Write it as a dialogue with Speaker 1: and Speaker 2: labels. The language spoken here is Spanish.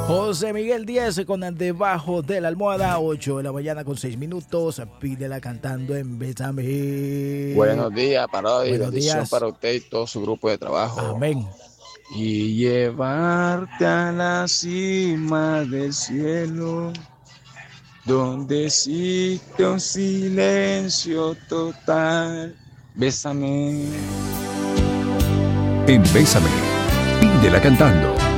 Speaker 1: José Miguel Díaz con Debajo de la Almohada, 8 de la mañana con 6 minutos. Pídela cantando en Bésame.
Speaker 2: Buenos días, parodia y
Speaker 1: Buenos
Speaker 2: bendición
Speaker 1: días.
Speaker 2: para usted y todo su grupo de trabajo.
Speaker 1: Amén.
Speaker 2: Y llevarte a la cima del cielo, donde existe un silencio total. Bésame.
Speaker 3: En Bésame, pídela cantando.